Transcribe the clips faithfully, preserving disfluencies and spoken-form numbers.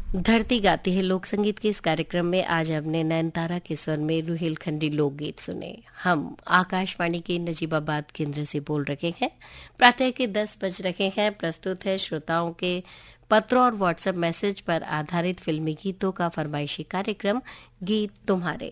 धरती गाती है लोक संगीत के इस कार्यक्रम में आज हमने नयनतारा के स्वर में रुहेलखंडी लोकगीत सुने। हम आकाशवाणी के नजीबाबाद केंद्र से बोल रहे हैं। प्रातः के दस बज रहे हैं। प्रस्तुत है श्रोताओं के पत्रों और व्हाट्सएप मैसेज पर आधारित फिल्मी गीतों का फरमाइशी कार्यक्रम गीत तुम्हारे।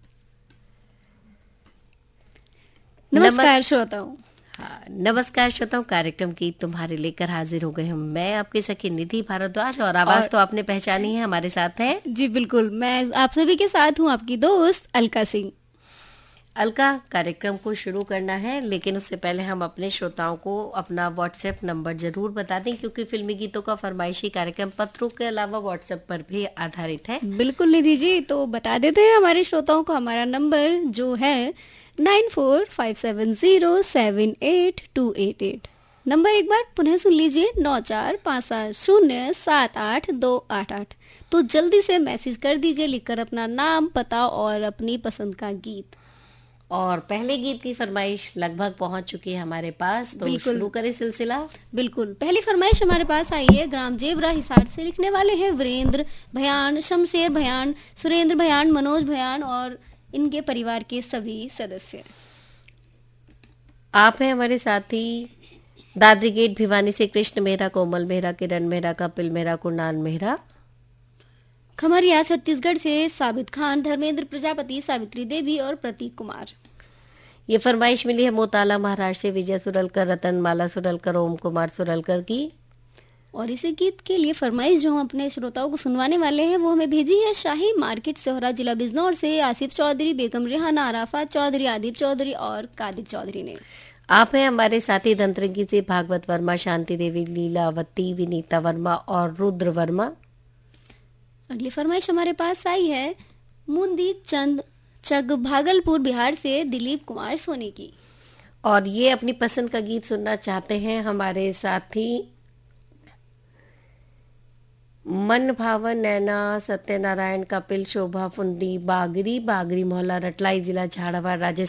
नमस्कार श्रोताओं। हाँ, नमस्कार श्रोताओं। कार्यक्रम की तुम्हारे लेकर हाजिर हो गए हम। मैं आपकी सखी निधि भारद्वाज और आवाज और... तो आपने पहचानी है, हमारे साथ है। जी बिल्कुल, मैं आप सभी के साथ हूँ, आपकी दोस्त अलका सिंह। अलका, कार्यक्रम को शुरू करना है, लेकिन उससे पहले हम अपने श्रोताओं को अपना व्हाट्सएप नंबर जरूर बता दें, क्योंकि फिल्मी गीतों का फरमाइशी कार्यक्रम पत्रों के अलावा व्हाट्सएप पर भी आधारित है। बिल्कुल निधि जी, तो बता देते हैं हमारे श्रोताओं को हमारा नंबर जो है nine four five seven zero seven eight to eight eight. Number एक बार पुनः सुन लीजिए, नौ चार पाँच सात शून्य सात आठ दो आठ आठ। तो जल्दी से मैसेज कर दीजिए लिखकर अपना नाम, पता और अपनी पसंद का गीत। और पहले गीत की फरमाइश लगभग पहुंच चुकी है हमारे पास, तो शुरू करें सिलसिला। बिल्कुल, पहली फरमाइश हमारे पास आई है ग्राम जेवरा हिसार से। लिखने वाले हैं वीरेंद्र भयान, शमशेर भयान, सुरेंद्र भयान, मनोज भयान और इनके परिवार के सभी सदस्य। आप हैं हमारे साथी दादरी गेट भिवानी से कृष्ण मेहरा, कोमल मेहरा, किरण मेहरा, कपिल मेहरा, कुणाल मेहरा। खमरिया छत्तीसगढ़ से साबित खान, धर्मेंद्र प्रजापति, सावित्री देवी और प्रतीक कुमार। ये फरमाइश मिली है मोताला महाराष्ट्र से विजय सुरलकर, रतन माला सुरलकर, ओम कुमार सुरलकर की। और इसी गीत के लिए फरमाइश जो हम अपने श्रोताओं को सुनवाने वाले हैं वो हमें भेजी है शाही मार्केट सोहरा, जिला बिजनौर से आसिफ चौधरी, बेगम रेहाना, आराफात चौधरी, आदिब चौधरी और कादिर चौधरी ने। आप हैं हमारे साथी धनतरंगी से भागवत वर्मा, शांति देवी, लीलावती, विनीता वर्मा और रुद्र वर्मा। अगली फरमाइश हमारे पास आई है मुंदीप चंद चग, भागलपुर बिहार से दिलीप कुमार सोनी की। और ये अपनी पसंद का गीत सुनना चाहते हैं हमारे साथी मन भावन, नैना, सत्यनारायण, कपिल, शोभा, फुंडी, बागरी बागरी मोहल्ला, रटलाई, जिला झालावाड़, राजस्थान।